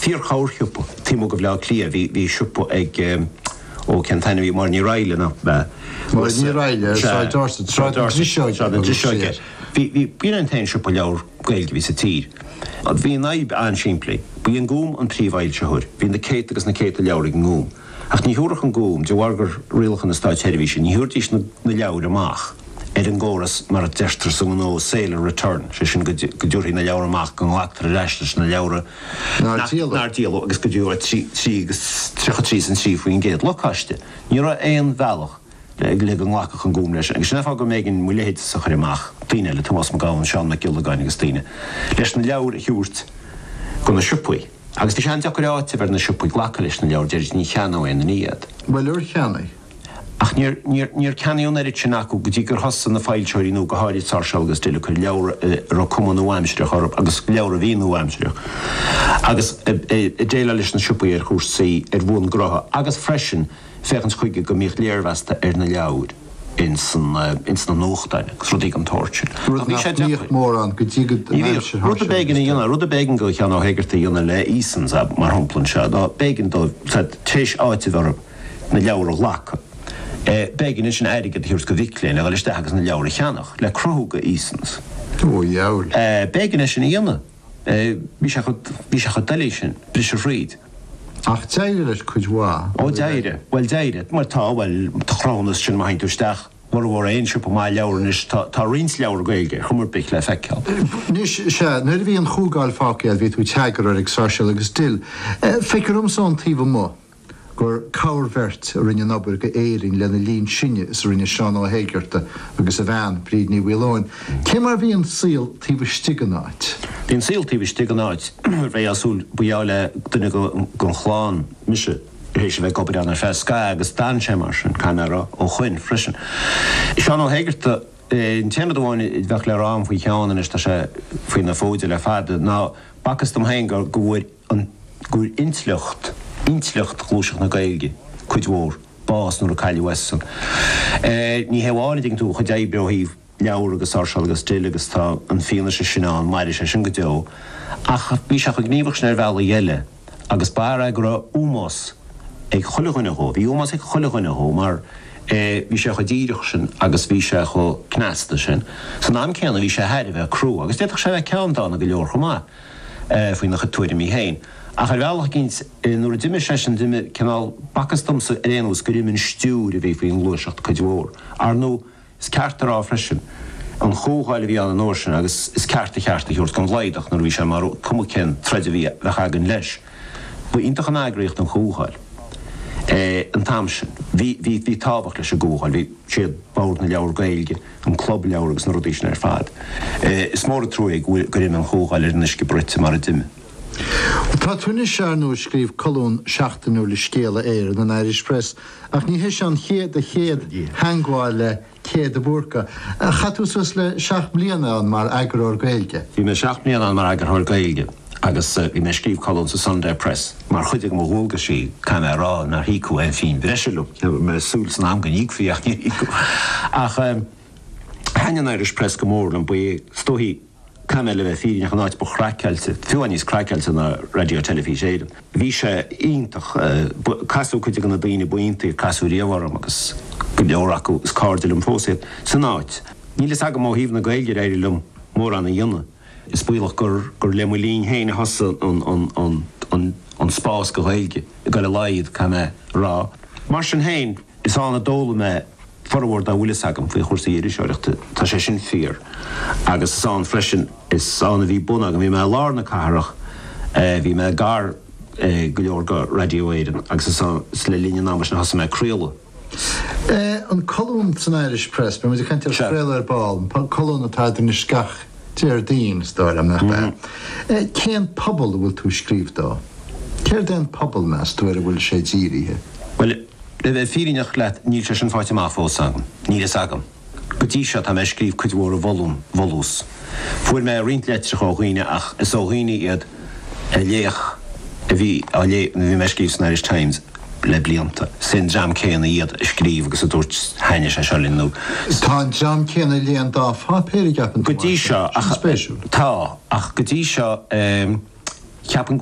Fíor chairchiúpa tímú go bhleá clia bhí siúpa ag ó ceantainna bhí mar ní raile nach bheith. Mar ní raile Bhí bíon an tain siúpa leabhar gaeilge bhí sa tír. Bhí naib an siimplí, bhí an gúm an tríomhhail se thuir, bhí na céit agus na céit a leabhar ag an gúm. Ach ní thuúrach an gúm, de bhhargur rialach an na Stáit Television, ní thuúirtís na leabhar amach. An góras mar a deistar san nó Sailor Return, sé sin go dúirí na leabhar amach go nglaachtar reistas na leabhar nar díal agus go dúir trí san trí faoin géad lochaiste. Ní ra éon bhealach le go nglaachach an gúm leis, agus sin fá go méid an muléid sa chuir amach, tíine le Tomás McGowan, Sean McGilligan agus tíine. Leis na leabhar a thiúirt go na siúpaí. Agus tí sean deacair áte bhar na siúpaí ghlacha leis na leabhar deidir ní cheanna na níiad. Well, ur cheanna. Ach níor ceannaíon éidir sin acu go dtí gur hosan na fáilteoirí nó go háirí táirse agus duile chu leabhar ro cumann uaimsire chorb agus leabhar a bhíon uaimsire. Agus déile leis na siúpaí ar chúrsaí ar bhún grotha agus freisin fechans chuige go míocht léarhheasta ar na leabhar in san nóchtaine, gus rudí an tóirtin. Rud mór an go dtí go rud a bégan dhéanana, rud a bégan go cheanna héigeirta dhéanana le ísans mar homplann se, dá bégan dó téis áiti bharb na leabhar a ghlacha. Begin is an airige de hiúrs go bhicléin a leis agus na leabhar cheannach le crothúga ísans. Ó jaall. Begin is sin dhéanana. Bhí se chu dalí sin, bris a fríd. Ach deire leis chuid bhá. Ó deire, well deire, mar tá bhfuil chránas sin mai haintúisteach mar bhór aon siúpa má leabhar is tá rins leabhar gaeilge, chumar bic le feiceáil. Nis se, nuair bhí an chúgáil fáciad bhí tú teagar ar ag sáisiil agus still. Feicear son tíomh mó. Gur cabhairt a rinne nabair go éiring lena líon sinne is rinne Seán Ó Héigearta agus a bhean príd ní bhfuilóin. Cé mar bhí an síl tíomh stiganáid? Bhíon síl tíomh stiganáid bheith asúil buáile duine go chláán mise hééis bheith gobar an ar fesca agus dan sé mar sin canara ó chuin freisin. Seán Ó Héigearta in téanana bháin bheith le rám faoi cheanna is tá sé faoin na fóide le fada ná bachas dom hain gur gur inslecht glúiseach na gaeilge, chuid mhór, bás nuair a cailí Wesson. Ní heabháin ding tú chuid éibre ó híh leabhar agus ársal agus still agus tá an fianna sé sinán, maidir sé sin go deo. Ach bhí se chu gníomhach sin ar bhealach dhéile, agus bara gur úmás ag chulachuine thó, bhí úmás ag chulachuine thó, mar bhí sé chu díireach sin agus bhí sé chu cneasta sin. San am céanna bhí sé heidir bheith crú, agus déach sé bheith ceantána go leor chumá faoin na chutuairí mí héin. Ach ar bhealach gins nuair a duime sé sin duime cinál bachas domsa aréanús go duime stúr a bhí faoin luaiseacht chuid mhór. Ar nó is ceartar á freisin an chógáil bhí an nóir sin agus is cearta thiúirt gan bhléideach nuair bhí sé mar cuma cin treide bhí bheith agan leis. Bu ionach an agraíocht an chógáil. An tam sin, bhí tábhacht leis a gúáil, bhí siad báir na leabhar gaeilge, an club leabhar agus na rudí sin ar fad. Is mór a trúig go duime an chógáil ar nisci brite mar a duime. Tá tuine seanú scríb colún seachtainú le scéala éir an Irish Press, ach ní héis an chéad a chéad hangháil le chéad a búrca. Chatús le 7 bliana an mar agarthóir gaeilge. Bhí me 7 bliana an mar agarthóir gaeilge, agus bhí me scríb colún sa Sunday Press, mar chuidig mo bhúlga sí canna rá na hícú an fin breisiú, me súil san am gan ígfiach ní hícú. Ach hain Irish Press go mór an bu stóhí Canna le bheith fírinach an áit bo chraiceilte, fiúanís chraiceilte na radio televiséidir. Bhí sé ionintach casú chuide gan na daoine buíntaí casú riamhharm agus go leor acu is cárdil an fósaid san áit. Nílas aga má híomh na gaeilge éidir lum mór anna dhéanana. Is buílach gur le mo líon héine hosa an spás go gaeilge, go le laiad canna rá. Mar sin héin is anna dóla me forward a bhuilas agam faoi chóirsa iiriseoireachta tá sé sin fíor. Agus san freisin is sanna bhí buna agam bhí me lár na carach, bhí me gar go leor go radio éidir agus is le líne námas na hosa me críola. An colún san Irish Press, be muidir cantar fréile ar ball, colún atá idir na scach tíar daon stáir am nach be. Cén pobl bhfuil tú scríb dá? Céir den pobl nas tú ar bhfuil sé dírithe? Well, le bheith fírinach leat níl sé sin fáite má fós agam, nílas agam. Go dtí seo tá me scríb chuid mhór a bholús. Fuair me rint leitreach ó ghuine ach is ó ghuine iad a léach a bhí me scríb san Irish Times le blianta. Sin jam céanna iad a scríb agus a dúirt haine sé seolinn nó. Tá jam céanna líon dá fá péir gapan. Go dtí seo ach go dtí seo ceapan